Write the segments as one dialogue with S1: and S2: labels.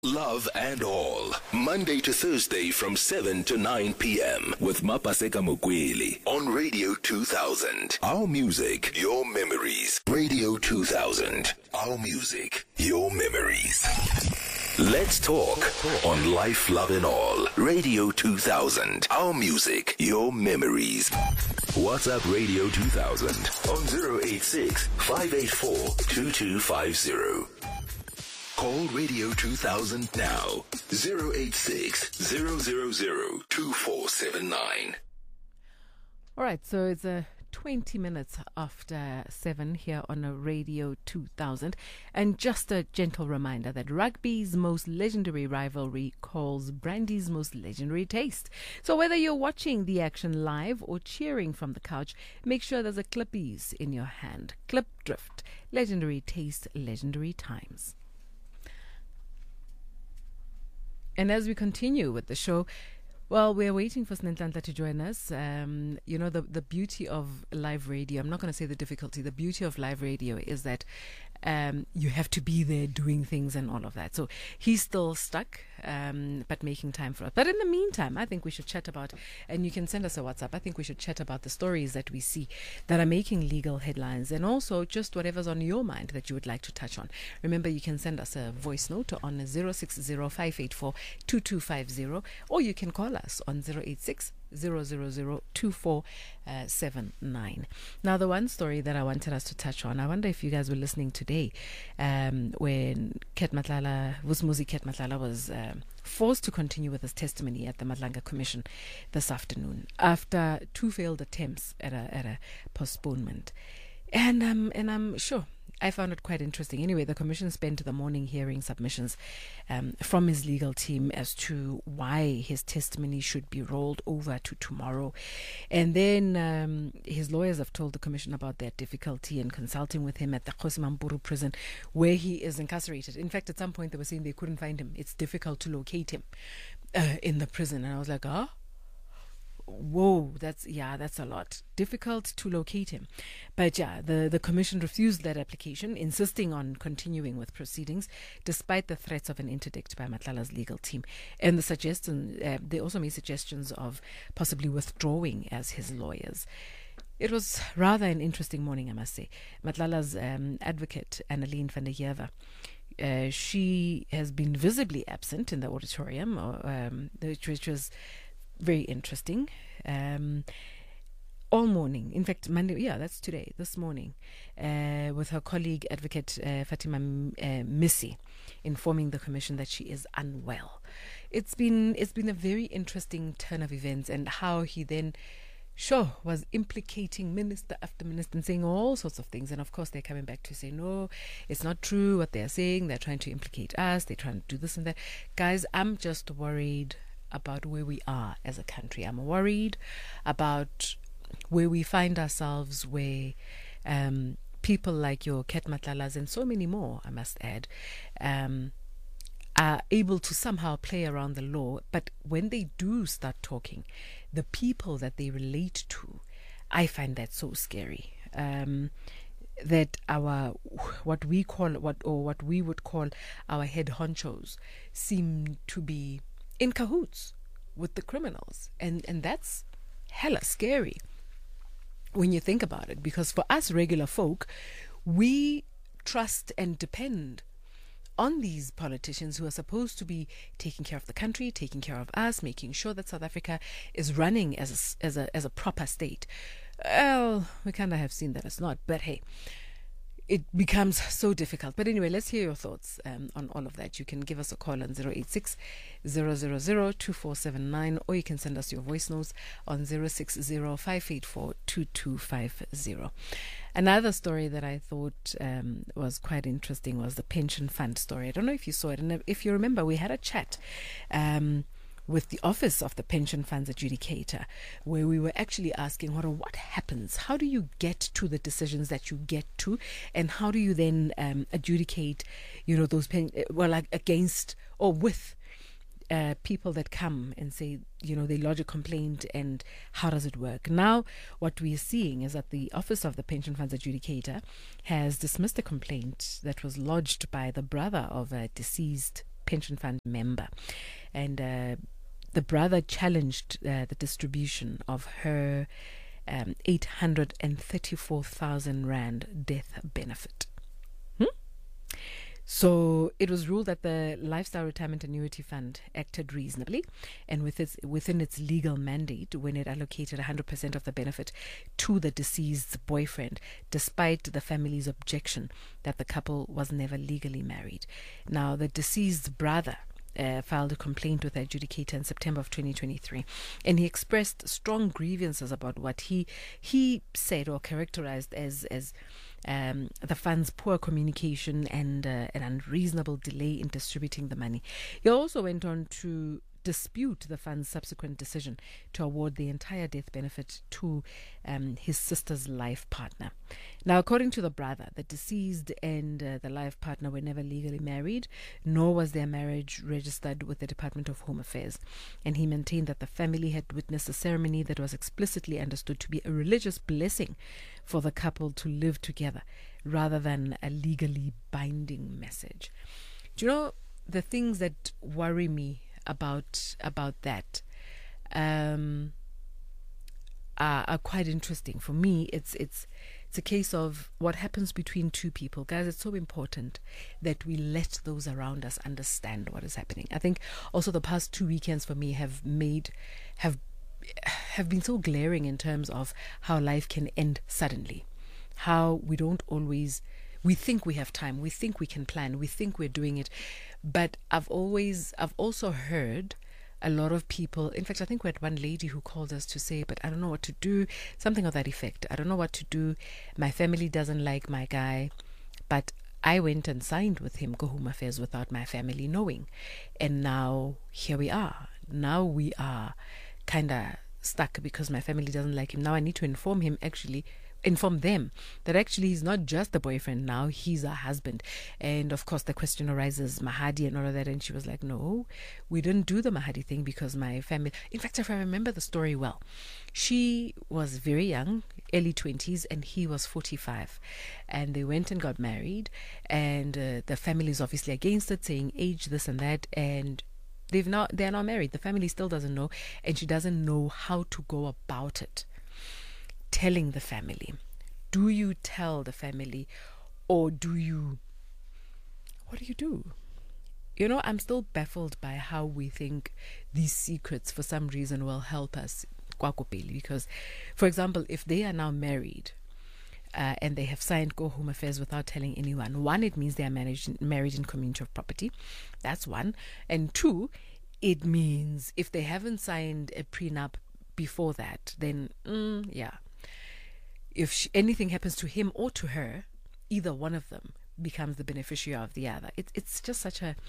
S1: Love and All, Monday to Thursday from 7 to 9 p.m. with Mapaseka Mokweli on Radio 2000. Our music, your memories. Radio 2000. Our music, your memories. Let's talk on Life, Love and All. Radio 2000. Our music, your memories. WhatsApp Radio 2000 on 086 584 2250. Call Radio 2000 now. 086 000 2479.
S2: All right, so it's 20 minutes after 7 here on a Radio 2000. And just a gentle reminder that rugby's most legendary rivalry calls brandy's most legendary taste. So whether you're watching the action live or cheering from the couch, make sure there's a Clippies in your hand. Clip Drift. Legendary taste, legendary times. And as we continue with the show, well, we're waiting for Snenhlanhla to join us. You know, the beauty of live radio, I'm not going to say the difficulty, the beauty of live radio is that you have to be there doing things and all of that. So he's still stuck, but making time for us. But in the meantime, I think we should chat about, and you can send us a WhatsApp, I think we should chat about the stories that we see that are making legal headlines, and also just whatever's on your mind that you would like to touch on. Remember, you can send us a voice note on 060-584-2250, or you can call us on 086 0002479. Now, the one story that I wanted us to touch on, I wonder if you guys were listening today when Vusumuzi Ket Matlala was forced to continue with his testimony at the Madlanga Commission this afternoon after 2 failed attempts at a postponement. And I'm sure I found it quite interesting. Anyway, the commission spent the morning hearing submissions from his legal team as to why his testimony should be rolled over to tomorrow. And then his lawyers have told the commission about their difficulty in consulting with him at the Kgosi Mampuru prison where he is incarcerated. In fact, at some point they were saying they couldn't find him. It's difficult to locate him in the prison. And I was like, whoa, that's a lot. Difficult to locate him. But the commission refused that application, insisting on continuing with proceedings despite the threats of an interdict by Matlala's legal team. And the suggestion, they also made suggestions of possibly withdrawing as his lawyers. It was rather an interesting morning, I must say. Matlala's advocate, Annaline van der Heever, she has been visibly absent in the auditorium, which was very interesting. All morning, in fact, Monday, that's today, this morning, with her colleague, Advocate Fatima Missy, informing the commission that she is unwell. It's been a very interesting turn of events, and how he then was implicating minister after minister and saying all sorts of things. And of course, they're coming back to say, no, it's not true what they're saying. They're trying to implicate us. They're trying to do this and that. Guys, I'm just worried about where we are as a country. I'm worried about where we find ourselves, where people like your Ket Matlalas and so many more, I must add, are able to somehow play around the law. But when they do start talking, the people that they relate to, I find that so scary. That what we would call our head honchos seem to be in cahoots with the criminals, and that's hella scary when you think about it, because for us regular folk, we trust and depend on these politicians who are supposed to be taking care of the country, taking care of us, making sure that South Africa is running as a proper state. Well, we kind of have seen that it's not, but hey, it becomes so difficult. But anyway, let's hear your thoughts on all of that. You can give us a call on 086 000 2479, or you can send us your voice notes on 060 584 2250. Another story that I thought was quite interesting was the pension fund story. I don't know if you saw it, and if you remember, we had a chat with the Office of the Pension Funds Adjudicator, where we were actually asking, what happens? How do you get to the decisions that you get to, and how do you then adjudicate, those against or with people that come and say, they lodge a complaint, and how does it work? Now, what we are seeing is that the Office of the Pension Funds Adjudicator has dismissed a complaint that was lodged by the brother of a deceased pension fund member. And the brother challenged the distribution of her 834,000 Rand death benefit. So it was ruled that the Lifestyle Retirement Annuity Fund acted reasonably and within its legal mandate when it allocated 100% of the benefit to the deceased's boyfriend, despite the family's objection that the couple was never legally married. Now, the deceased's brother filed a complaint with the adjudicator in September of 2023, and he expressed strong grievances about what he said or characterized as the fund's poor communication and an unreasonable delay in distributing the money. He also went on to dispute the fund's subsequent decision to award the entire death benefit to his sister's life partner. Now, according to the brother, the deceased and the life partner were never legally married, nor was their marriage registered with the Department of Home Affairs. And he maintained that the family had witnessed a ceremony that was explicitly understood to be a religious blessing for the couple to live together, rather than a legally binding message. Do you know the things that worry me about that are quite interesting? For me, it's a case of what happens between two people. Guys, it's so important that we let those around us understand what is happening. I think also the past 2 weekends for me have been so glaring in terms of how life can end suddenly, how we don't always, we think we have time, we think we can plan, we think we're doing it. But I've also heard a lot of people, in fact, I think we had one lady who called us to say, but I don't know what to do, something of that effect. I don't know what to do. My family doesn't like my guy, but I went and signed with him, Go Home Affairs, without my family knowing. And now here we are. Now we are kind of stuck because my family doesn't like him. Now I need to inform them that actually he's not just a boyfriend now, he's a husband. And of course the question arises, Mahadi and all of that, and she was like, no, we didn't do the Mahadi thing because my family, in fact, if I remember the story well, she was very young, early 20s, and he was 45, and they went and got married, and the family is obviously against it, saying age, this and that, and they're not married. The family still doesn't know, and she doesn't know how to go about it. Telling the family. Do you tell the family, or what do you do? You know, I'm still baffled by how we think these secrets for some reason will help us, because, for example, if they are now married and they have signed Go Home Affairs without telling anyone, one, it means they are married in community of property. That's one. And two, it means if they haven't signed a prenup before that, then yeah, if anything happens to him or to her, either one of them becomes the beneficiary of the other. It's just such a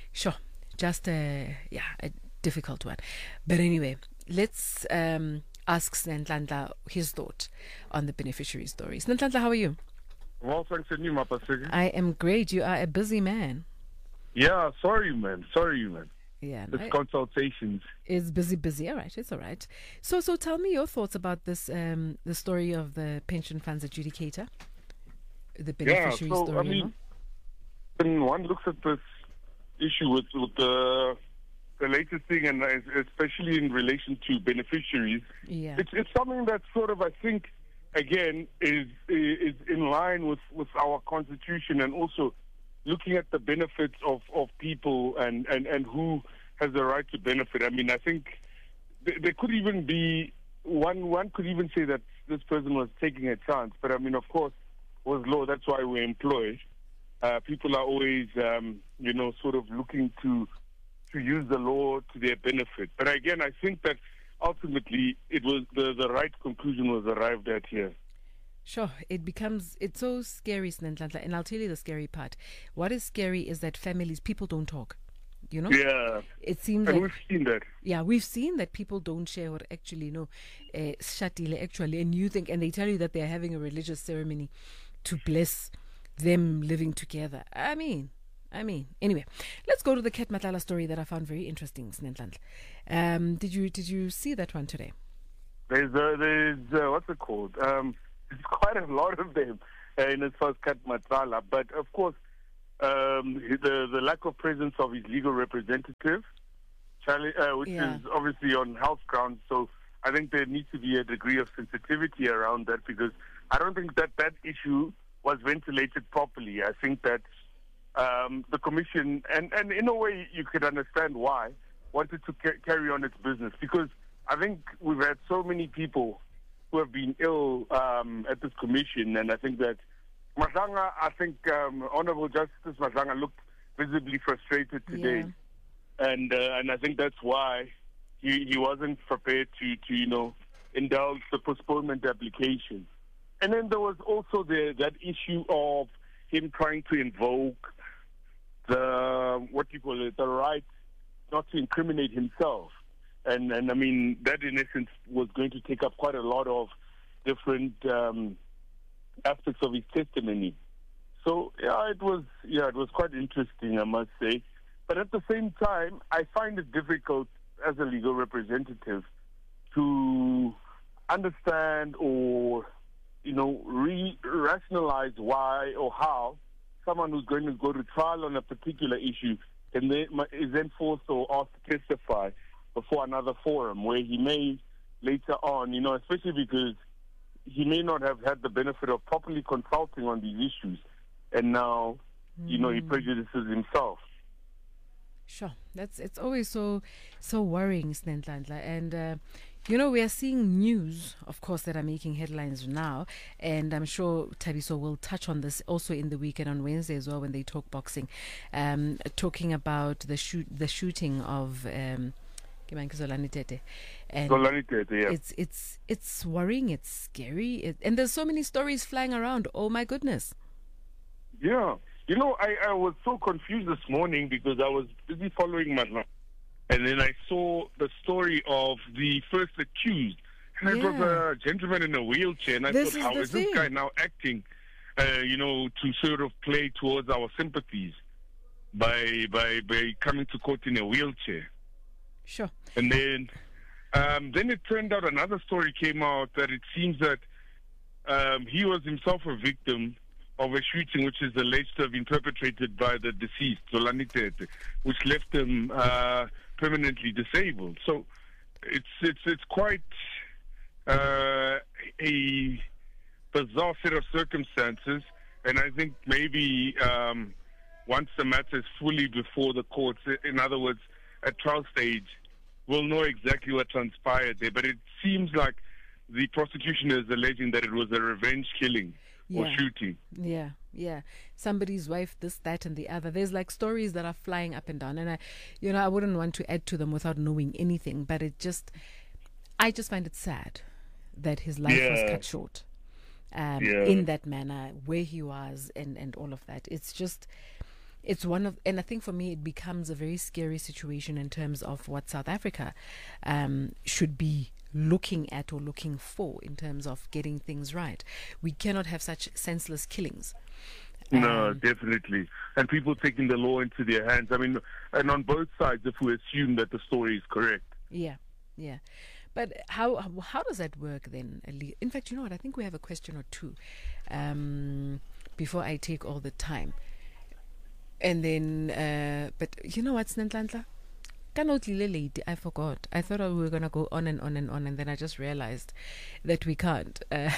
S2: a difficult one. But anyway, let's ask Snenhlanhla his thought on the beneficiary story. Snenhlanhla, how are you?
S3: Well, thanks to you, Mapaseki.
S2: I am great. You are a busy man.
S3: Yeah, sorry, man.
S2: Yeah,
S3: it's consultations.
S2: It's busy. All right, it's all right. So tell me your thoughts about this, the story of the pension funds adjudicator, the beneficiary story.
S3: I mean, when one looks at this issue with the latest thing, and especially in relation to beneficiaries, it's something that sort of, I think, again, is in line with our constitution, and also looking at the benefits of people and who has the right to benefit. I mean, I think there could even be one could even say that this person was taking a chance. But I mean, of course, was law. That's why we employ. People are always, sort of looking to use the law to their benefit. But again, I think that ultimately it was the right conclusion was arrived at here.
S2: Sure, it's so scary, Snenhlanhla, and I'll tell you the scary part. What is scary is that people don't talk, you know?
S3: Yeah.
S2: It seems
S3: and
S2: like...
S3: we've seen that.
S2: Yeah, we've seen that people don't share or actually know, shatile actually, and they tell you that they're having a religious ceremony to bless them living together. I mean, anyway, let's go to the Ket Matlala story that I found very interesting, Snenhlanhla. Did you see that one today?
S3: There's what's it called? There's quite a lot of them in as far as Ket Matlala, but of course, the lack of presence of his legal representative, which is obviously on health grounds. So I think there needs to be a degree of sensitivity around that, because I don't think that issue was ventilated properly. I think that the commission, and in a way you could understand why, wanted to carry on its business, because I think we've had so many people who have been ill at this commission, and I think that Madlanga, Honorable Justice Madlanga looked visibly frustrated today, and I think that's why he wasn't prepared to indulge the postponement application. And then there was also that issue of him trying to invoke the right not to incriminate himself. And I mean, that in essence was going to take up quite a lot of different aspects of his testimony. So it was quite interesting, I must say. But at the same time, I find it difficult as a legal representative to understand or rationalize why or how someone who's going to go to trial on a particular issue is then forced or asked to testify before another forum where he may later on, especially because he may not have had the benefit of properly consulting on these issues, and now, he prejudices himself.
S2: Sure, it's always so worrying, Snenhlanhla, and we are seeing news, of course, that are making headlines now, and I'm sure Thabiso will touch on this also in the weekend on Wednesday as well when they talk boxing, talking about the shooting of Zolani Tete. And
S3: Zolani Tete, yeah.
S2: It's worrying, it's scary, and there's so many stories flying around. Oh my goodness.
S3: Yeah. I was so confused this morning because I was busy following Madlanga, and then I saw the story of the first accused, and it was a gentleman in a wheelchair, and I thought, how is this guy now acting, to sort of play towards our sympathies by coming to court in a wheelchair?
S2: Sure.
S3: And then it turned out another story came out that it seems that he was himself a victim of a shooting which is alleged to have been perpetrated by the deceased, Zolani Tete, which left him permanently disabled. So it's quite a bizarre set of circumstances, and I think maybe once the matter is fully before the courts, in other words, at trial stage, we'll know exactly what transpired there. But it seems like the prosecution is alleging that it was a revenge killing or shooting.
S2: Yeah. Somebody's wife, this, that, and the other. There's like stories that are flying up and down, and I wouldn't want to add to them without knowing anything. But I just find it sad that his life was cut short in that manner, where he was, and all of that. And I think for me it becomes a very scary situation in terms of what South Africa should be looking at or looking for in terms of getting things right. We cannot have such senseless killings.
S3: No, definitely. And people taking the law into their hands. I mean, and on both sides, if we assume that the story is correct.
S2: Yeah. But how does that work then? In fact, you know what? I think we have a question or two before I take all the time. And then, but you know what, Snenhlanhla? I forgot. I thought we were going to go on and on and on, and then I just realized that we can't.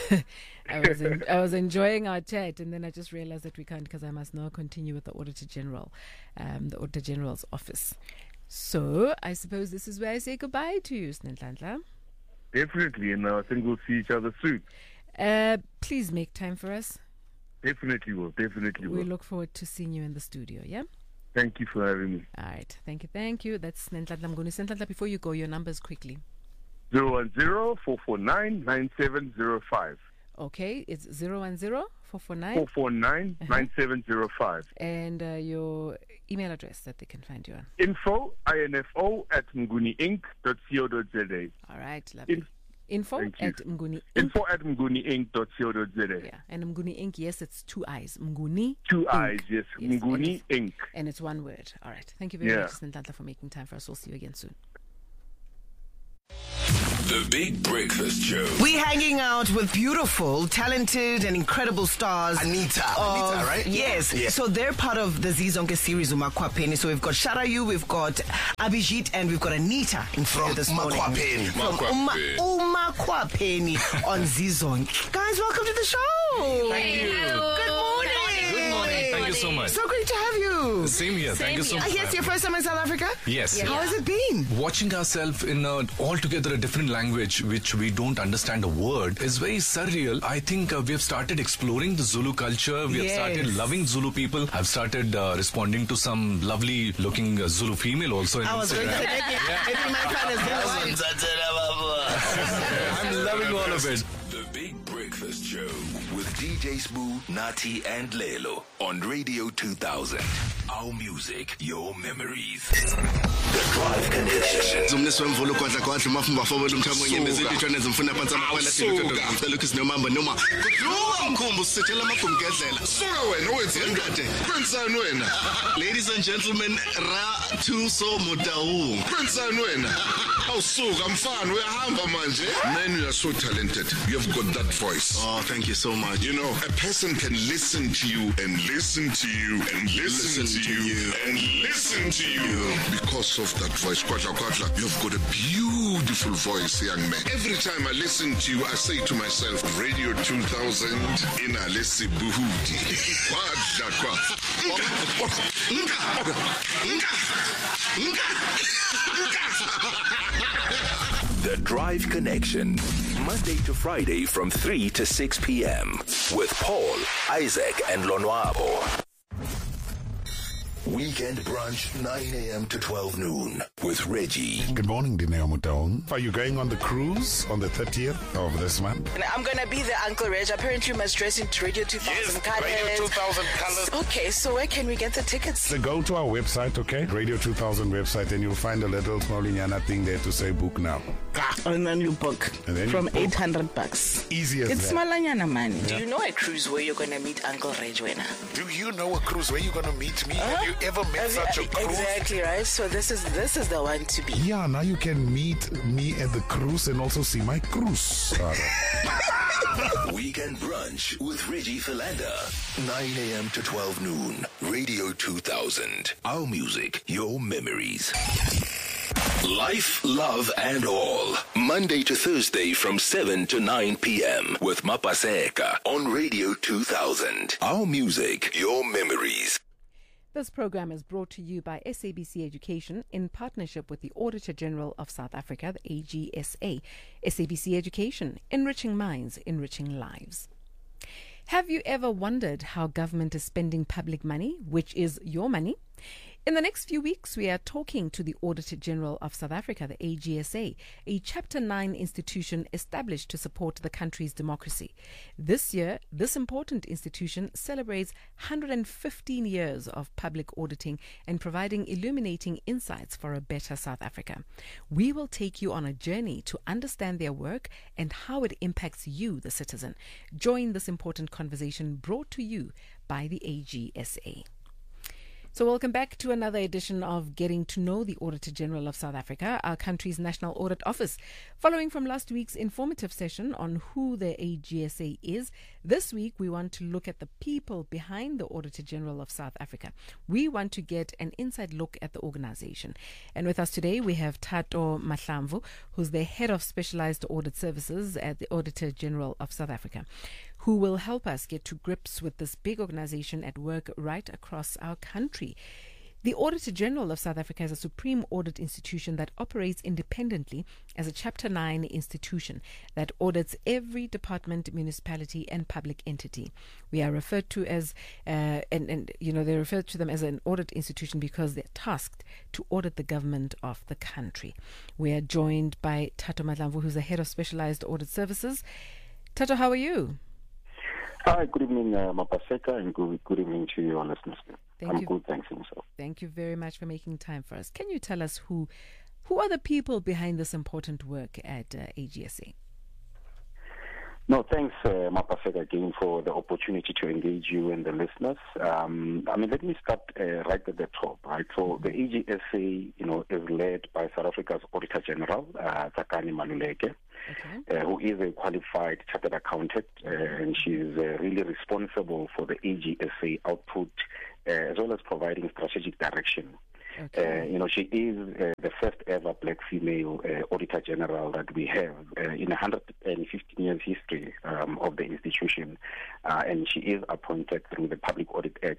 S2: I was enjoying our chat, and then I just realized that we can't, because I must now continue with the Auditor General, the Auditor General's office. So I suppose this is where I say goodbye to you, Snenhlanhla.
S3: Definitely, and I think we'll see each other soon.
S2: Please make time for us.
S3: Definitely will.
S2: We look forward to seeing you in the studio, yeah?
S3: Thank you for having me.
S2: All right. Thank you. That's Snenhlanhla Mnguni. Snenhlanhla, before you go, your numbers quickly.
S3: 010-449-9705.
S2: Okay. It's 010-449?
S3: 449-9705.
S2: And your email address that they can find you on?
S3: info@mnguniinc.co.za.
S2: All right. Lovely. Info@mnguniinc.
S3: info@mnguniinc.co.za.
S2: Yeah, and Mnguni Inc. Yes, it's 2 I's. Mnguni.
S3: 2 I's. Yes, Mnguni Inc.
S2: And it's one word. All right. Thank you very much, Snenhlanhla, for making time for us. We'll see you again soon.
S1: The Big Breakfast Show.
S4: We're hanging out with beautiful, talented, and incredible stars.
S5: Anita, right?
S4: Yes.
S5: Yeah.
S4: So they're part of the Zizonke series, Umakwapeni. So we've got Sharayu, we've got Abhijit, and we've got Anita in front of this morning. From Umakwapeni on Zizonke. Guys, welcome to the show.
S5: Thank you.
S4: Good morning.
S5: Good morning. Thank you so much.
S4: So great to have you.
S5: Same here. Thank you so much.
S4: I guess your first time in South Africa?
S5: Yes.
S4: How has it been?
S5: Watching ourselves in altogether a different language, which we don't understand a word, is very surreal. I think we have started exploring the Zulu culture. We have started loving Zulu people. I've started responding to some lovely looking Zulu female also in
S4: I was going to
S5: Instagram.
S4: say, maybe my fan is
S5: I'm loving all of it.
S1: The Big Breakfast Show with DJ Smooth, Nati, and Lelo on Radio 2000. Our music, your memories. The Drive Connection.
S6: Zumnesi wemvula ukwadla kwadla mafumba fowela umthamo nyembezile ithwane zimfuna phansi amakhwela thina ngicela ukisi nomamba noma kuduka mkhumbu sithela amagumgedlela
S7: Suka wena wenze
S6: ngade
S7: kwenzani wena
S6: ladies and gentlemen ra tuso mutawu
S7: kwenzani wena awusuka mfana uyahamba manje man, you are so talented, you have got that voice.
S6: Oh, thank you so much.
S7: You know, a person can listen to you and listen to you and listen to you and listen to you because of that voice. Kwatla, you've got a beautiful voice, young man. Every time I listen to you, I say to myself, Radio 2000 in Alessi Buhudi.
S1: The Drive Connection. Monday to Friday from 3 to 6 p.m. with Paul, Isaac, and Lonwabo. Weekend brunch, 9 a.m. to 12 noon with Reggie.
S8: Good morning, Dineo Mutaung. Are you going on the cruise on the 30th of this month?
S4: I'm going to be the Uncle Reg. Apparently, you must dress in Radio 2000 colors.
S7: Radio 2000 colors.
S4: Okay, so where can we get the tickets?
S8: So go to our website, okay? Radio 2000 website, and you'll find a little small Inyana thing there to say book now.
S9: And then you book
S8: And then
S9: from
S8: you book.
S9: $800.
S8: Easy as
S9: It's
S8: that.
S9: Malanyana money.
S4: Do you know a cruise where you're going to meet Uncle Reg?
S7: Do you know a cruise where you're going to meet me? Have you ever met such a cruise?
S4: Exactly, right? So this is the one to be.
S8: Yeah, now you can meet me at the cruise and also see my cruise.
S1: Weekend brunch with Reggie Philander. 9 a.m. to 12 noon. Radio 2000. Our music, your memories. Life, love, and all. Monday to Thursday from 7 to 9 p.m. with Mapaseka on Radio 2000. Our music, your memories.
S2: This program is brought to you by SABC Education in partnership with the Auditor General of South Africa, the AGSA. SABC Education, enriching minds, enriching lives. Have you ever wondered how government is spending public money, which is your money? In the next few weeks, we are talking to the Auditor General of South Africa, the AGSA, a Chapter 9 institution established to support the country's democracy. This year, this important institution celebrates 115 years of public auditing and providing illuminating insights for a better South Africa. We will take you on a journey to understand their work and how it impacts you, the citizen. Join this important conversation brought to you by the AGSA. So welcome back to another edition of Getting to Know the Auditor General of South Africa, our country's National Audit Office. Following from last week's informative session on who the AGSA is, this week we want to look at the people behind the Auditor General of South Africa. We want to get an inside look at the organization. And with us today we have Thato Mahlamvu, who's the Head of Specialized Audit Services at the Auditor General of South Africa, who will help us get to grips with this big organization at work right across our country. The Auditor General of South Africa is a supreme audit institution that operates independently as a Chapter 9 institution that audits every department, municipality, and public entity. We are referred to as, they refer to them as an audit institution because they're tasked to audit the government of the country. We are joined by Thato Mahlamvu, who's the Head of Specialized Audit Services. Thato, how are you?
S10: Hi, good evening, Mapaseka, and good evening to your listeners. I'm good, thanks, himself.
S2: Thank you very much for making time for us. Can you tell us who are the people behind this important work at AGSA?
S10: No, thanks, Mapaseka, again for the opportunity to engage you and the listeners. Let me start right at the top, right? So the AGSA, is led by South Africa's Auditor General, Tsakani Maluleke, who is a qualified chartered accountant, and she is really responsible for the AGSA output as well as providing strategic direction. She is the first ever black female Auditor General that we have in 115 years history of the institution, and she is appointed through the Public Audit Act,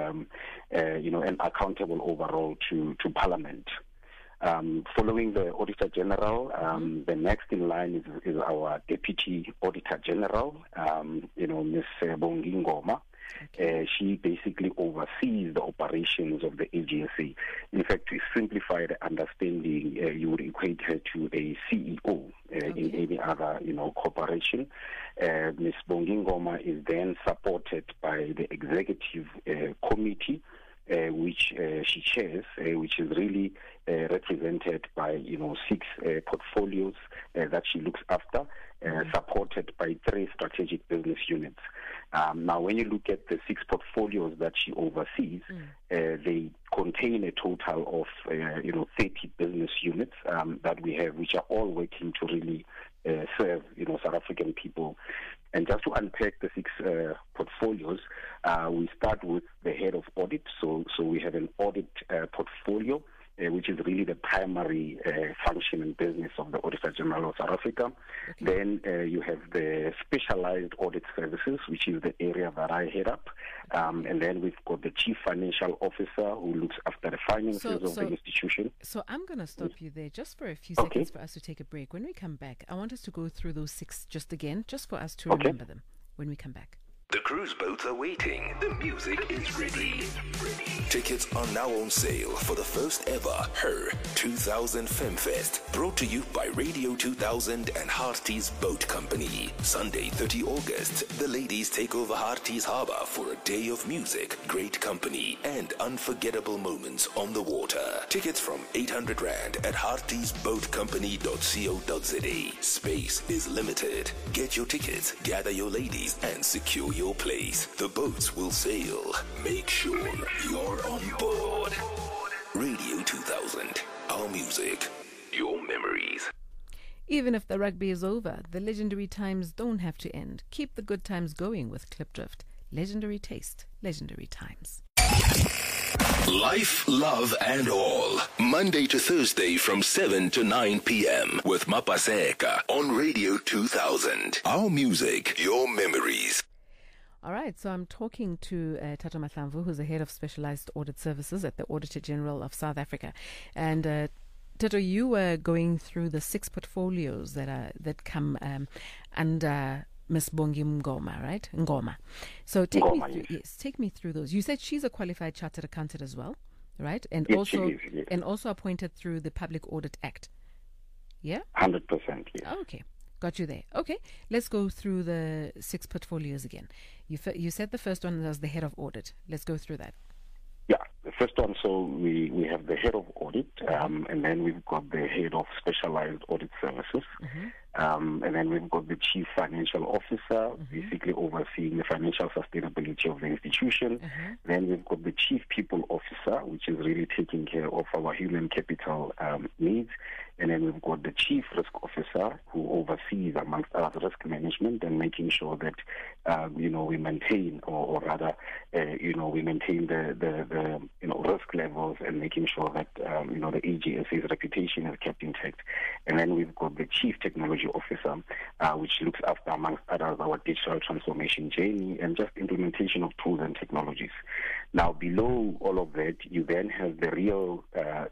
S10: and accountable overall to Parliament. Following the Auditor General, the next in line is our Deputy Auditor General, Ms. Bongi Ngoma. She basically oversees the operations of the AGSA. In fact, to simplify the understanding, you would equate her to a CEO in any other, corporation. Ms. Bongi Ngoma is then supported by the executive committee, which she chairs, which is really represented by 6 portfolios that she looks after, supported by 3 strategic business units. Now, when you look at the 6 portfolios that she oversees, they contain a total of 30 business units that we have, which are all working to really serve South African people. And just to unpack the 6 portfolios, we start with the head of audit. So we have an audit portfolio, which is really the primary function and business of the Auditor General of South Africa. Then you have the specialized audit services, which is the area that I head up. And then we've got the Chief Financial Officer, who looks after the finances of the institution.
S2: So I'm going to stop you there just for a few seconds for us to take a break. When we come back, I want us to go through those 6 just again, just for us to remember them when we come back.
S1: The cruise boats are waiting. The music is ready. Tickets are now on sale for the first ever Her 2000 FemFest, brought to you by Radio 2000 and Harties Boat Company. Sunday, 30 August, the ladies take over Harties Harbour for a day of music, great company, and unforgettable moments on the water. Tickets from 800 Rand at hartiesboatcompany.co.za. Space is limited. Get your tickets, gather your ladies, and secure your place. The boats will sail. Make sure you're on board. Radio 2000. Our music. Your memories.
S2: Even if the rugby is over, the legendary times don't have to end. Keep the good times going with Klipdrift. Legendary taste. Legendary times.
S1: Life, love, and all. Monday to Thursday from 7 to 9 p.m. with Mapaseka on Radio 2000. Our music. Your memories.
S2: All right, so I'm talking to Thato Mahlamvu, who's the head of specialized audit services at the Auditor General of South Africa. And Thato, you were going through the 6 portfolios that come under Ms. Bongi Ngoma, right? Ngoma. So take me through those. You said she's a qualified chartered accountant as well, right? And
S10: yes,
S2: also
S10: she is, yes.
S2: And also appointed through the Public Audit Act. Yeah?
S10: 100%, yes.
S2: Oh, okay. Got you there. Okay, let's go through the 6 portfolios again. You said the first one was the head of audit. Let's go through that.
S10: Yeah, the first one, so we have the head of audit, and then we've got the head of specialized audit services, and then we've got the chief financial officer, basically overseeing the financial sustainability of the institution. Then we've got the chief people officer, which is really taking care of our human capital needs. And then we've got the chief risk officer, who oversees, amongst others, risk management and making sure that we maintain, or rather, we maintain the risk levels and making sure that the AGSA's reputation is kept intact. And then we've got the chief technology officer, which looks after, amongst others, our digital transformation journey and just implementation of tools and technologies. Now, below all of that, you then have the real,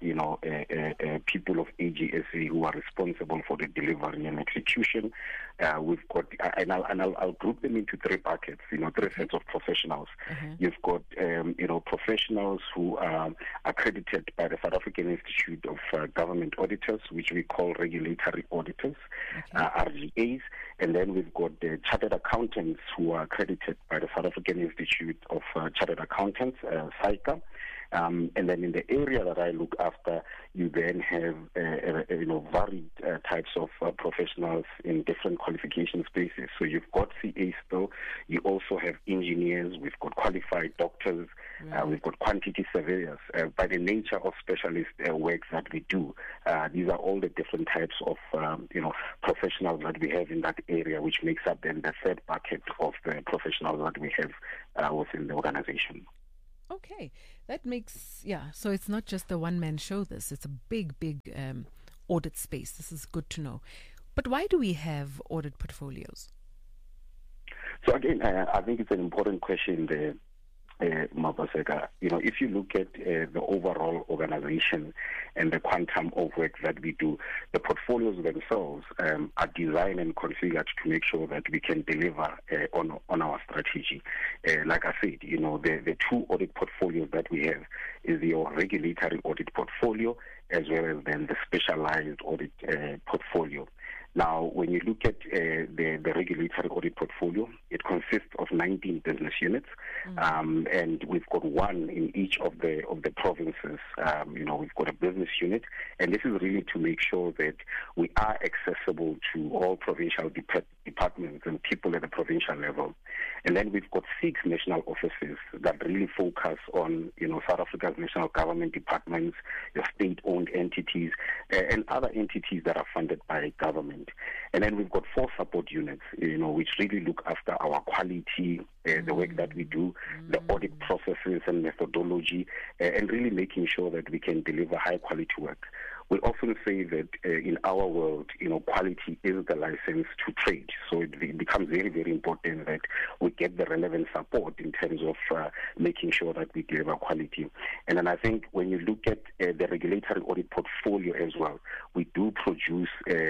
S10: people of AGSA who are responsible for the delivery and execution. We've got, and I'll group them into 3 buckets, 3 sets of professionals. You've got, professionals who are accredited by the South African Institute of Government Auditors, which we call regulatory auditors, RGAs. And then we've got the chartered accountants who are accredited by the South African Institute of Chartered Accountants, SAICA. And then in the area that I look after, you then have varied types of professionals in different qualification spaces. So you've got CA still, you also have engineers, we've got qualified doctors, we've got quantity surveyors. By the nature of specialist work that we do, these are all the different types of professionals that we have in that area, which makes up then the third bucket of the professionals that we have within the organization.
S2: Okay, that makes, so it's not just a one-man show, it's a big audit space. This is good to know. But why do we have audit portfolios?
S10: So again, I think it's an important question there, Mapaseka. If you look at the overall organization and the quantum of work that we do, the portfolios themselves are designed and configured to make sure that we can deliver on our strategy. Like I said, the two audit portfolios that we have is your regulatory audit portfolio as well as then the specialized audit portfolio. Now, when you look at the regulatory audit portfolio, it consists of 19 business units, and we've got one in each of the provinces. We've got a business unit, and this is really to make sure that we are accessible to all provincial departments and people at the provincial level. And then we've got 6 national offices that really focus on, South Africa's national government departments, your state-owned entities, and other entities that are funded by government. And then we've got 4 support units, which really look after our quality, the work that we do, the audit processes and methodology, and really making sure that we can deliver high quality work. We often say that in our world, quality is the license to trade. So it becomes very, very important that we get the relevant support in terms of making sure that we deliver quality. And then I think when you look at the regulatory audit portfolio as well, we do produce,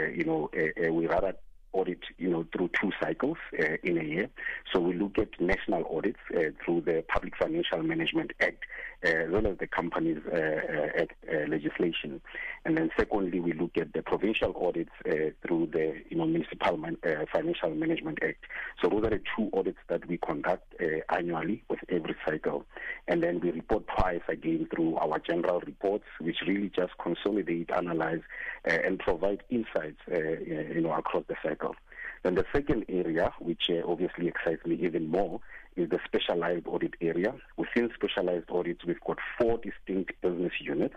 S10: we rather audit, through 2 cycles in a year. So we look at national audits through the Public Financial Management Act, as well as the Companies Act legislation. And then secondly, we look at the provincial audits through the Municipal Financial Management Act. So those are the 2 audits that we conduct annually with every cycle. And then we report twice again through our general reports, which really just consolidate, analyze, and provide insights, across the cycle. Then the second area, which obviously excites me even more, is the specialized audit area. Within specialized audits, we've got 4 distinct business units,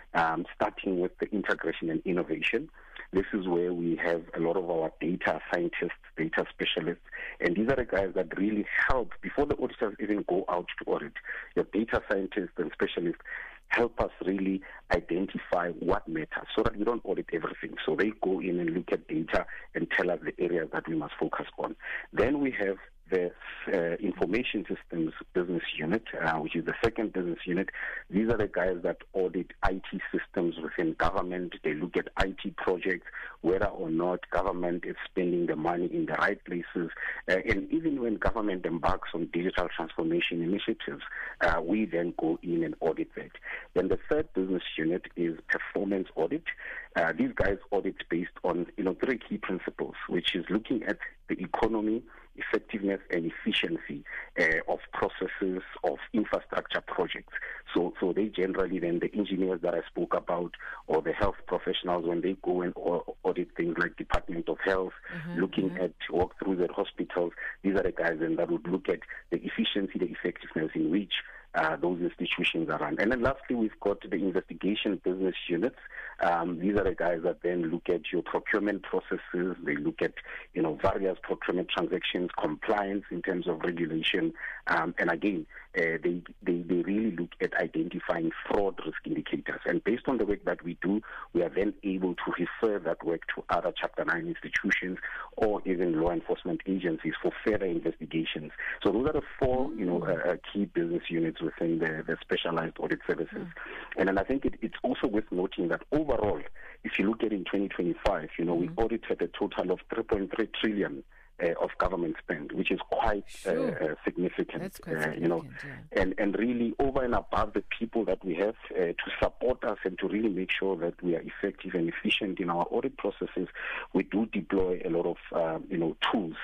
S10: starting with the integration and innovation. This is where we have a lot of our data scientists, data specialists, and these are the guys that really help, before the auditors even go out to audit, your data scientists and specialists help us really identify what matters so that we don't audit everything. So they go in and look at data and tell us the areas that we must focus on. Then we have the information systems business unit, which is the second business unit. These are the guys that audit IT systems within government. They look at IT projects, whether or not government is spending the money in the right places. And even when government embarks on digital transformation initiatives, we then go in and audit that. Then the third business unit is performance audit. These guys audit based on 3 key principles, which is looking at the economy, effectiveness and efficiency of processes, of infrastructure projects. So they generally then, the engineers that I spoke about, or the health professionals, when they go and audit things like Department of Health, looking at walk through the hospitals, these are the guys then that would look at the efficiency, the effectiveness in which those institutions are run. And then lastly, we've got the investigation business units. These are the guys that then look at your procurement processes. They look at, various procurement transactions, compliance in terms of regulation. And again, they really look at identifying fraud risk indicators. And based on the work that we do, we are then able to refer that work to other Chapter 9 institutions or even law enforcement agencies for further investigations. So those are the 4, key business units within the specialized audit services. And then I think it's also worth noting that overall, if you look at in 2025, we audited a total of 3.3 trillion of government spend, which is quite significant.
S2: That's quite significant,
S10: and really over and above the people that we have to support us and to really make sure that we are effective and efficient in our audit processes, we do deploy a lot of tools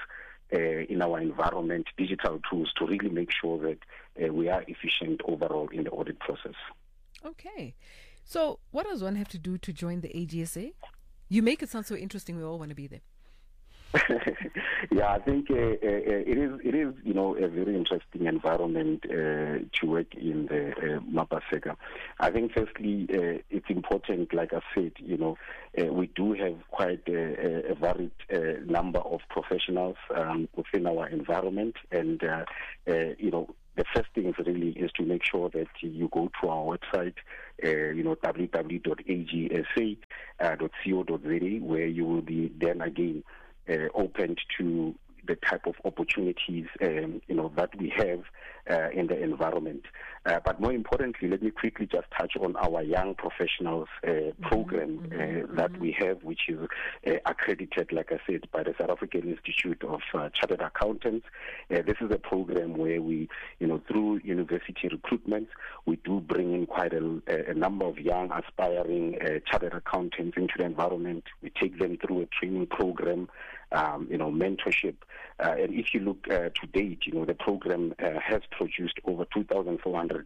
S10: in our environment, digital tools to really make sure that we are efficient overall in the audit process.
S2: Okay. So what does one have to do to join the AGSA? You make it sound so interesting. We all want to be there.
S10: Yeah, I think it is a very interesting environment to work in the Mapaseka. I think firstly it's important, like I said, we do have quite a varied number of professionals within our environment, and the first thing really is to make sure that you go to our website, www.agsa.co.za, where you will be then again opened to the type of opportunities that we have in the environment. But more importantly, let me quickly just touch on our young professionals program that we have, which is accredited, like I said, by the South African Institute of Chartered Accountants. This is a program where we, through university recruitment, we do bring in quite a number of young aspiring chartered accountants into the environment. We take them through a training program, mentorship. And if you look to date, the program has produced over 2,400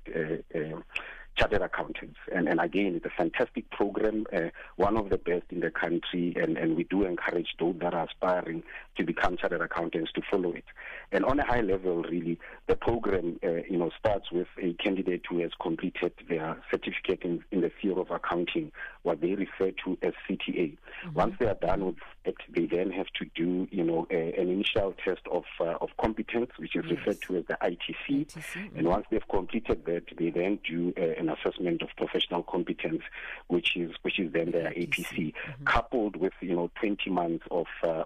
S10: chartered accountants. And again, it's a fantastic program, one of the best in the country, and we do encourage those that are aspiring to become chartered accountants to follow it. And on a high level, really, the program, starts with a candidate who has completed their certificate in the field of accounting, what they refer to as CTA. Once they are done with it, they then have to do, an initial test of competence, which is referred to as the ITC. And once they've completed that, they then do an assessment of professional competence, which is then their APC, coupled with 20 months of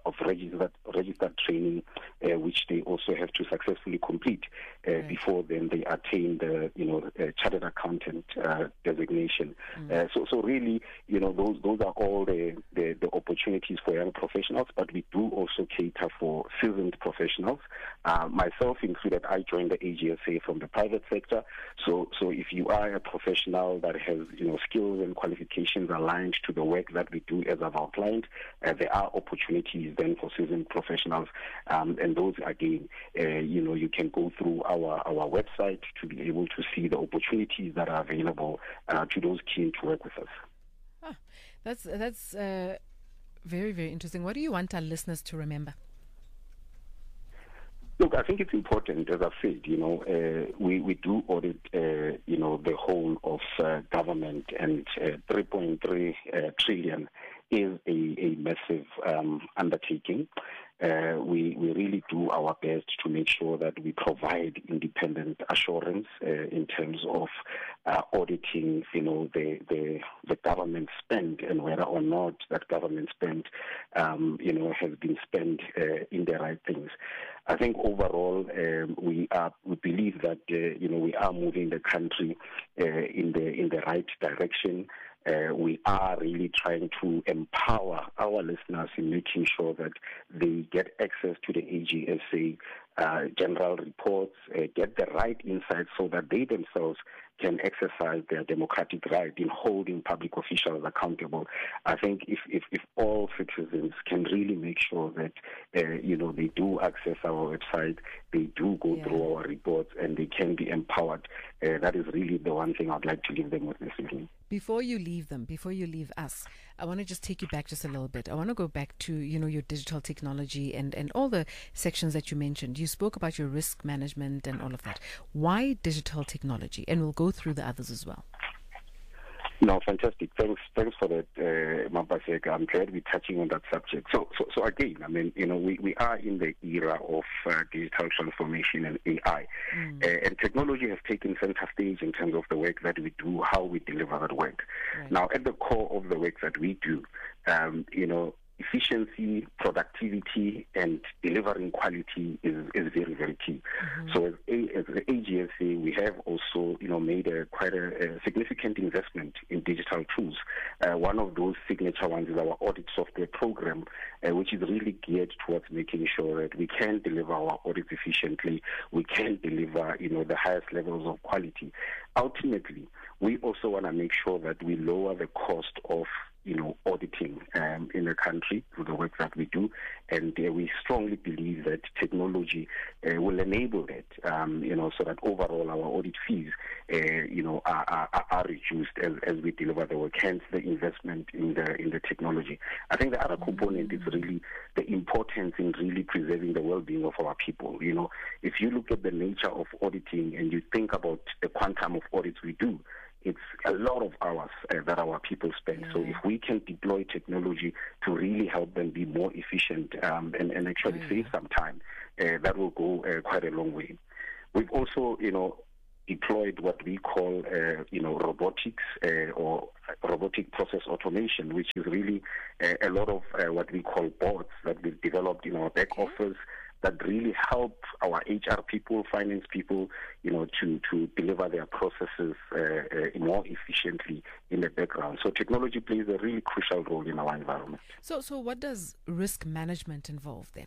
S10: registered training, which they also have to successfully complete before then they attain the chartered accountant designation. So really, those are all the opportunities for young professionals, but we do also cater for seasoned professionals. Myself included, I joined the AGSA from the private sector. So if you are a professional that has skills and qualifications aligned to the work that we do, as I've outlined, there are opportunities then for seasoned professionals, and those again, you can go through our website to be able to see the opportunities that are available to those keen to work with us.
S2: That's very, very interesting. What do you want our listeners to remember?
S10: Look, I think it's important, as I've said, we do audit, the whole of government, and 3.3 trillion is a massive undertaking. We really do our best to make sure that we provide independent assurance in terms of auditing, the government spend, and whether or not that government spend, has been spent in the right things. I think overall, we believe that we are moving the country in the right direction. We are really trying to empower our listeners in making sure that they get access to the AGSA general reports, get the right insights so that they themselves can exercise their democratic right in holding public officials accountable. I think if all citizens can really make sure that they do access our website, they do go through our reports, and they can be empowered, that is really the one thing I'd like to leave them with this evening.
S2: Before you leave us, I want to just take you back just a little bit. I want to go back to, your digital technology and all the sections that you mentioned. You spoke about your risk management and all of that. Why digital technology? And we'll go through the others as well.
S10: No, fantastic. Thanks for that, Mapaseka. I'm glad we're touching on that subject. So again, I mean, we are in the era of digital transformation and AI, and technology has taken center stage in terms of the work that we do, how we deliver that work. Right. Now, at the core of the work that we do, efficiency, productivity, and delivering quality is very, very key. So as the AGSA, we have also, made quite a significant investment in digital tools. One of those signature ones is our audit software program, which is really geared towards making sure that we can deliver our audits efficiently, we can deliver, the highest levels of quality. Ultimately, we also want to make sure that we lower the cost of auditing in the country through the work that we do, and we strongly believe that technology will enable that, so that overall our audit fees, are reduced as we deliver the work. Hence, the investment in the technology. I think the other component is really the importance in really preserving the well-being of our people. If you look at the nature of auditing and you think about the quantum of audits we do, it's a lot of hours that our people spend. So if we can deploy technology to really help them be more efficient and actually save some time, that will go quite a long way. We've also, deployed what we call, robotics or robotic process automation, which is really a lot of what we call bots that we've developed in our back office that really help our HR people, finance people, to deliver their processes more efficiently in the background. So technology plays a really crucial role in our environment.
S2: So what does risk management involve then?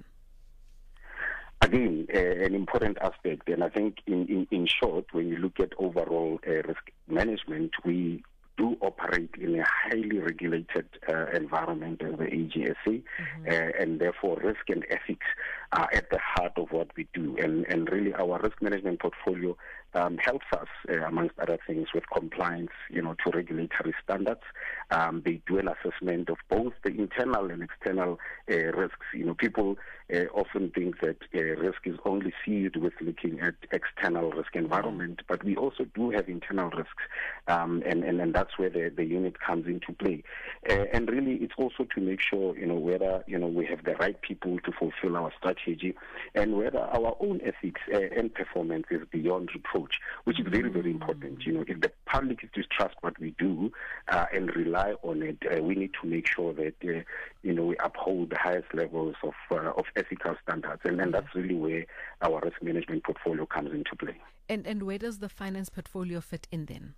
S10: Again, an important aspect, and I think in short, when you look at overall risk management, we do operate in a highly regulated environment as the AGSA, and therefore risk and ethics are at the heart of what we do. And really our risk management portfolio helps us, amongst other things, with compliance, to regulatory standards. They do an assessment of both the internal and external risks. People often think that risk is only seen with looking at external risk environment, but we also do have internal risks, and that's where the unit comes into play. And really, it's also to make sure, whether we have the right people to fulfill our strategy, and whether our own ethics and performance is beyond reproach, which is very, very important. If the public is to trust what we do and rely on it, we need to make sure that we uphold the highest levels of ethical standards, and that's really where our risk management portfolio comes into play.
S2: And where does the finance portfolio fit in then?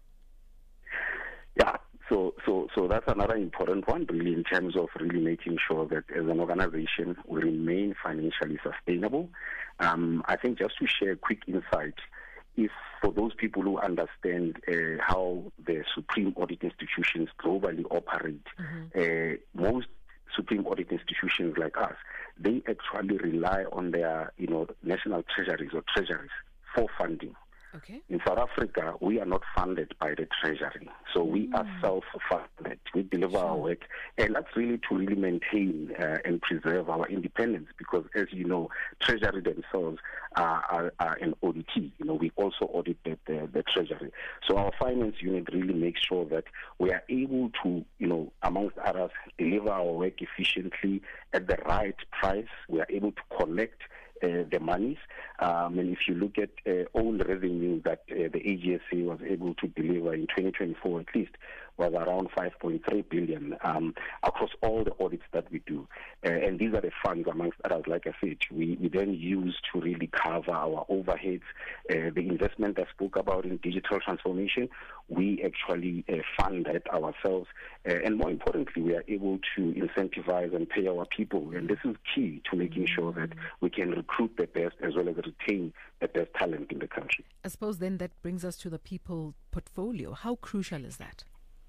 S10: Yeah, so that's another important one, really, in terms of really making sure that as an organization we remain financially sustainable. I think just to share a quick insight, if for those people who understand how the supreme audit institutions globally operate, most supreme audit institutions like us, they actually rely on their national treasuries or treasuries for funding.
S2: Okay.
S10: In South Africa, we are not funded by the Treasury, so we are self-funded. We deliver our work, and that's really to really maintain and preserve our independence, because, as you know, Treasury themselves are an auditee. We also audit the Treasury. So our finance unit really makes sure that we are able to, amongst others, deliver our work efficiently at the right price. We are able to collect the monies, and if you look at all the revenue that the AGSA was able to deliver in 2024, at least, was around 5.3 billion across all the audits that we do. And these are the funds, amongst others, like I said, we then use to really cover our overheads. The investment I spoke about in digital transformation, we actually fund that ourselves. And more importantly, we are able to incentivize and pay our people. And this is key to making sure that we can recruit the best as well as retain the best talent in the country.
S2: I suppose then that brings us to the people portfolio. How crucial is that?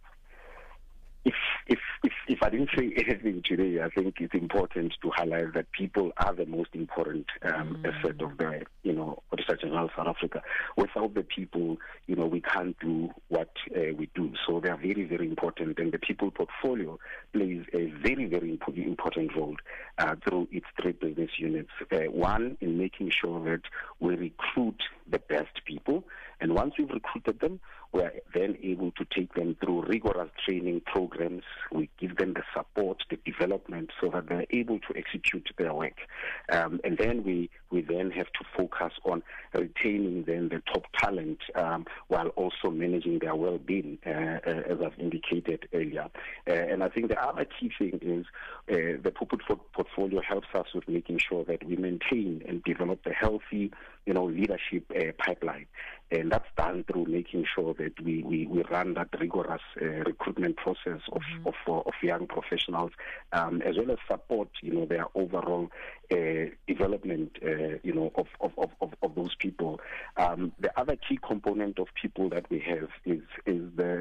S10: If I didn't say anything today, I think it's important to highlight that people are the most important asset of the, Auditor General South Africa. Without the people, we can't do what we do. So they are very, very important, and the people portfolio plays a very, very important role through its three business units. One, in making sure that we recruit the best people, and once we've recruited them, we are then able to take them through rigorous training programs. We give them the support, the development, so that they're able to execute their work. And then we then have to focus on retaining then the top talent while also managing their well-being, as I've indicated earlier. And I think the other key thing is the portfolio helps us with making sure that we maintain and develop a healthy, leadership pipeline. And that's done through making sure that we run that rigorous recruitment process of young professionals, as well as support, their overall development, of those people. The other key component of people that we have is the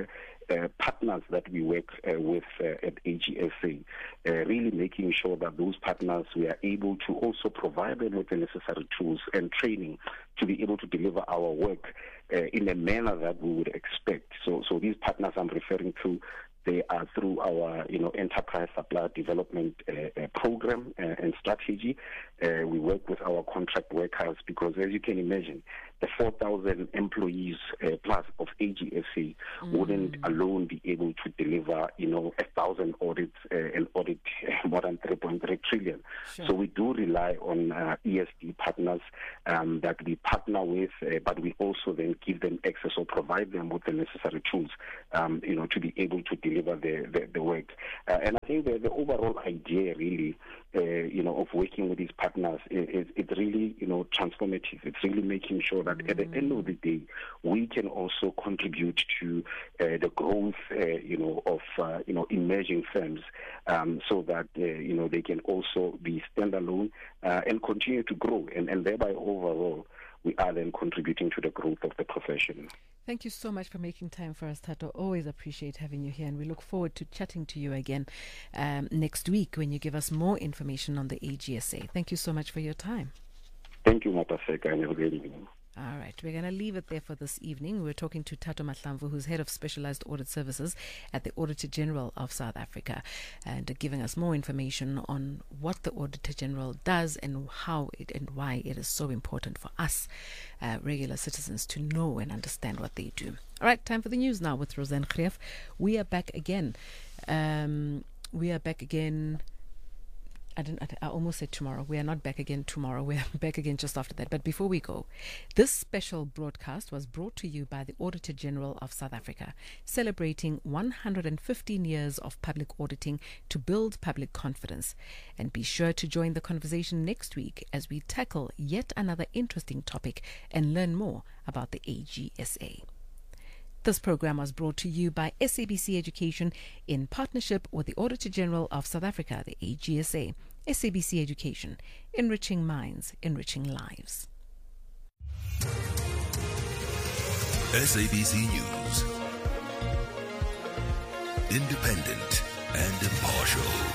S10: partners that we work with at AGSA, really making sure that those partners, we are able to also provide them with the necessary tools and training to be able to deliver our work in a manner that we would expect. So these partners I'm referring to, they are through our, enterprise supplier development program and strategy. We work with our contract workers because, as you can imagine, the 4,000 employees plus of AGSA wouldn't alone be able to deliver, 1,000 audits and audit more than 3.3 trillion. Sure. So we do rely on ESD partners that we partner with, but we also then give them access or provide them with the necessary tools, to be able to deliver the work. And I think the overall idea really, of working with these partners it's really, transformative. It's really making sure that at the end of the day, we can also contribute to the growth, of, emerging firms, so that, they can also be standalone and continue to grow, and thereby overall, we are then contributing to the growth of the profession.
S2: Thank you so much for making time for us, Thato. Always appreciate having you here, and we look forward to chatting to you again next week when you give us more information on the AGSA. Thank you so much for your time.
S10: Thank you, Mapaseka, and have a great evening.
S2: All right, we're going to leave it there for this evening. We're talking to Thato Mahlamvu, who's Head of Specialized Audit Services at the Auditor General of South Africa, and giving us more information on what the Auditor General does and how it and why it is so important for us, regular citizens, to know and understand what they do. All right, time for the news now with Roseanne Greef. We are back again. I almost said tomorrow. We are not back again tomorrow. We are back again just after that. But before we go, this special broadcast was brought to you by the Auditor General of South Africa, celebrating 115 years of public auditing to build public confidence. And be sure to join the conversation next week as we tackle yet another interesting topic and learn more about the AGSA. This program was brought to you by SABC Education in partnership with the Auditor General of South Africa, the AGSA. SABC Education, enriching minds, enriching lives.
S1: SABC News, independent and impartial.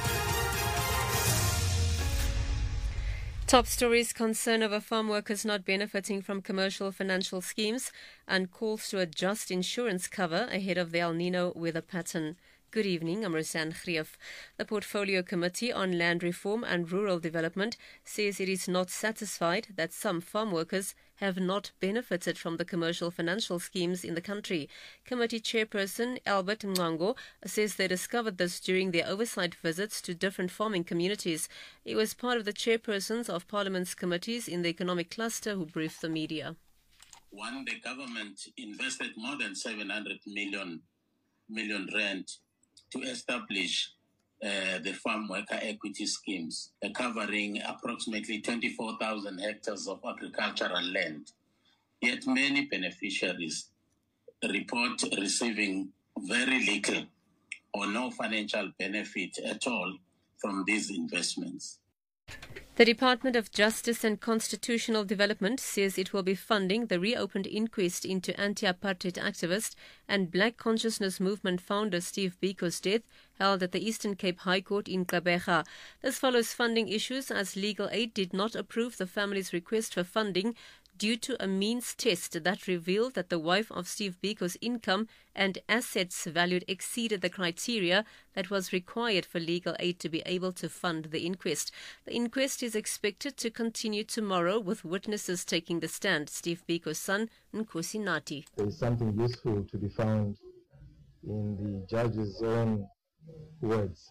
S11: Top stories: concern over farm workers not benefiting from commercial financial schemes and calls to adjust insurance cover ahead of the El Nino weather pattern. Good evening, I'm Roseanne Greef. The Portfolio Committee on Land Reform and Rural Development says it is not satisfied that some farm workers have not benefited from the commercial financial schemes in the country. Committee Chairperson Albert Mngango says they discovered this during their oversight visits to different farming communities. He was part of the chairpersons of Parliament's committees in the economic cluster who briefed the media.
S12: One, the government invested more than 700 million rand to establish the farm worker equity schemes, covering approximately 24,000 hectares of agricultural land. Yet many beneficiaries report receiving very little or no financial benefit at all from these investments.
S11: The Department of Justice and Constitutional Development says it will be funding the reopened inquest into anti-apartheid activist and Black Consciousness Movement founder Steve Biko's death, held at the Eastern Cape High Court in Gqeberha. This follows funding issues as Legal Aid did not approve the family's request for funding due to a means test that revealed that the wife of Steve Biko's income and assets valued exceeded the criteria that was required for Legal Aid to be able to fund the inquest. The inquest is expected to continue tomorrow with witnesses taking the stand. Steve Biko's son, Nkosi Nati.
S13: There is something useful to be found in the judge's own words,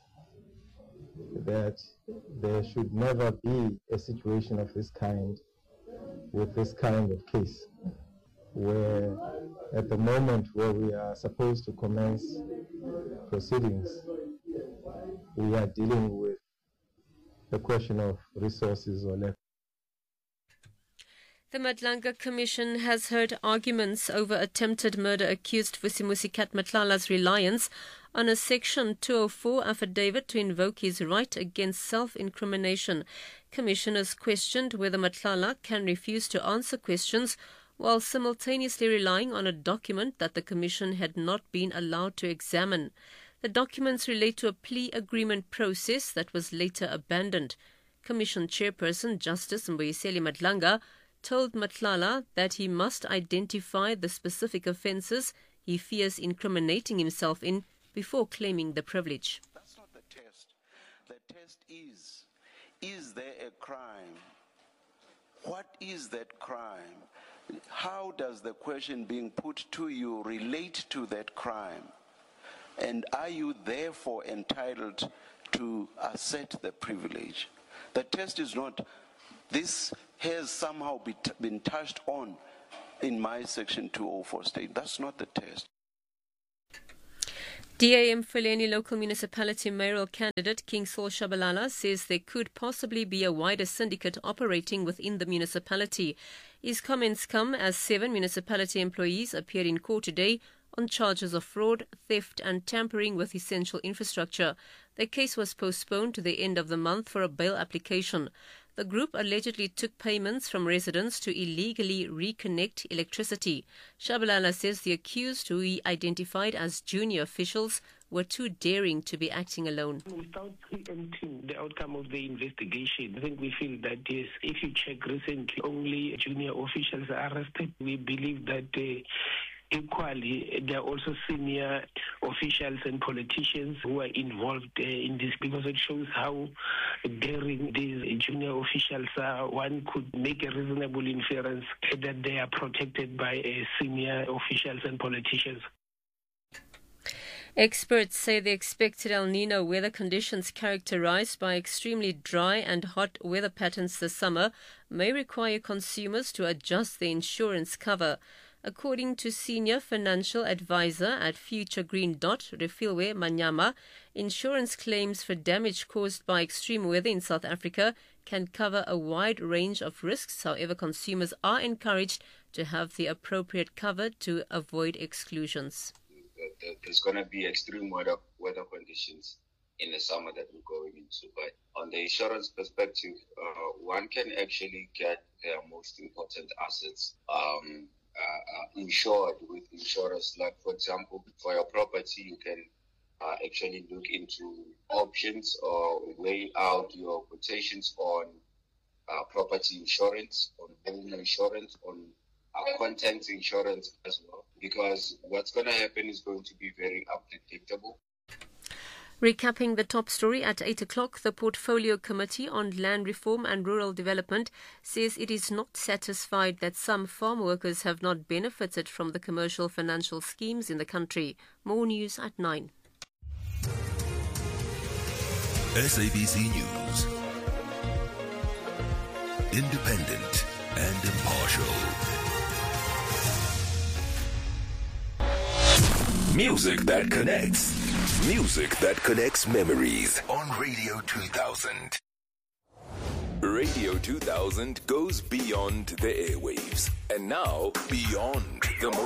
S13: that there should never be a situation of this kind with this kind of case, where at the moment where we are supposed to commence proceedings, we are dealing with the question of resources or left.
S11: The Madlanga Commission has heard arguments over attempted murder accused Vusimusi Kat Matlala's reliance on a Section 204 affidavit to invoke his right against self-incrimination. Commissioners questioned whether Matlala can refuse to answer questions while simultaneously relying on a document that the Commission had not been allowed to examine. The documents relate to a plea agreement process that was later abandoned. Commission Chairperson Justice Mbuyiseli Madlanga told Matlala that he must identify the specific offences he fears incriminating himself in before claiming the privilege.
S14: That's not the test. The test is there a crime? What is that crime? How does the question being put to you relate to that crime? And are you therefore entitled to assert the privilege? The test is not, this has somehow been touched on in my Section 204 state. That's not the test.
S11: DAM Feleni local municipality mayoral candidate King Saul Shabalala says there could possibly be a wider syndicate operating within the municipality. His comments come as 7 municipality employees appeared in court today on charges of fraud, theft and tampering with essential infrastructure. The case was postponed to the end of the month for a bail application. The group allegedly took payments from residents to illegally reconnect electricity. Shabalala says the accused, who he identified as junior officials, were too daring to be acting alone.
S15: Without preempting the outcome of the investigation, I think we feel that yes, if you check recently, only junior officials are arrested. We believe that equally, there are also senior officials and politicians who are involved in this, because it shows how daring these junior officials are. One could make a reasonable inference that they are protected by senior officials and politicians.
S11: Experts say the expected El Nino weather conditions characterized by extremely dry and hot weather patterns this summer may require consumers to adjust their insurance cover. According to Senior Financial Advisor at Future Green Dot, Refilwe Manyama, insurance claims for damage caused by extreme weather in South Africa can cover a wide range of risks. However, consumers are encouraged to have the appropriate cover to avoid exclusions.
S16: There's going to be extreme weather conditions in the summer that we're going into. But on the insurance perspective, one can actually get their most important assets insured with insurers. Like, for example, for your property, you can actually look into options or weigh out your quotations on property insurance, on home insurance, on contents insurance as well. Because what's going to happen is going to be very unpredictable.
S11: Recapping the top story at 8 o'clock, the Portfolio Committee on Land Reform and Rural Development says it is not satisfied that some farm workers have not benefited from the commercial financial schemes in the country. More news at 9.
S1: SABC News. Independent and impartial. Music that connects. Music that connects memories on Radio 2000. Radio 2000 goes beyond the airwaves and now beyond the